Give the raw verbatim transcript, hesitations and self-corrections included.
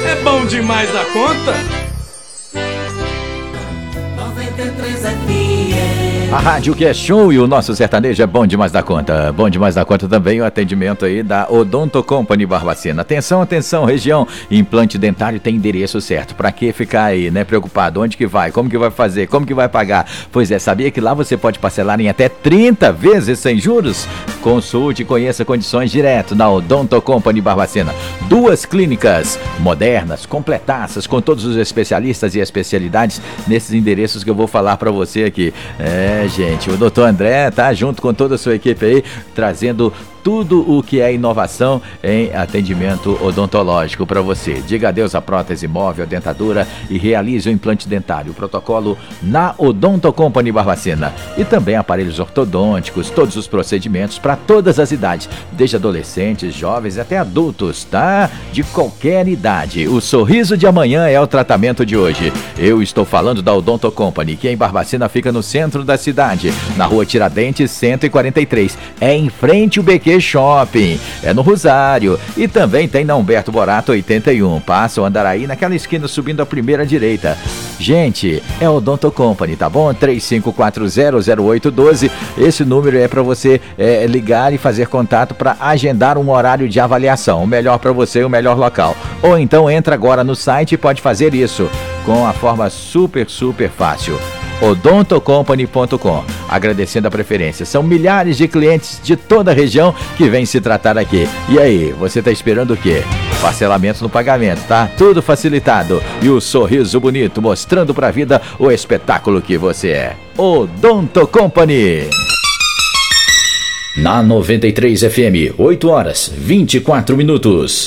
É bom demais da conta. noventa e três F M. A rádio que é show e o nosso sertanejo é bom demais da conta. Bom demais da conta também o atendimento aí da Odonto Company Barbacena. Atenção, atenção, região. Implante dentário tem endereço certo. Pra que ficar aí, né, preocupado? Onde que vai? Como que vai fazer? Como que vai pagar? Pois é, sabia que lá você pode parcelar em até trinta vezes sem juros? Consulte e conheça condições direto na Odonto Company Barbacena. Duas clínicas modernas, completaças, com todos os especialistas e especialidades nesses endereços que eu vou falar pra você aqui. É, gente, o doutor André tá junto com toda a sua equipe aí, trazendo tudo o que é inovação em atendimento odontológico para você. Diga adeus à prótese móvel, dentadura e realize o implante dentário. O protocolo na Odonto Company Barbacena. E também aparelhos ortodônticos, todos os procedimentos para todas as idades, desde adolescentes, jovens até adultos, tá? De qualquer idade. O sorriso de amanhã é o tratamento de hoje. Eu estou falando da Odonto Company, que em Barbacena fica no centro da cidade, na rua Tiradentes cento e quarenta e três. É em frente ao B Q Shopping, é no Rosário, e também tem na Humberto Borato oitenta e um, passa o Andaraí naquela esquina subindo a primeira direita. Gente, é o Odonto Company, tá bom? três cinco quatro zero zero oito um dois, esse número é para você é, ligar e fazer contato para agendar um horário de avaliação, o melhor para você, o melhor local. Ou então entra agora no site e pode fazer isso com a forma super, super fácil. odonto company ponto com. Agradecendo a preferência. São milhares de clientes de toda a região que vêm se tratar aqui. E aí, você tá esperando o quê? Parcelamento no pagamento, tá? Tudo facilitado. E o sorriso bonito mostrando pra vida o espetáculo que você é. Odonto Company. Na noventa e três F M, oito horas, vinte e quatro minutos.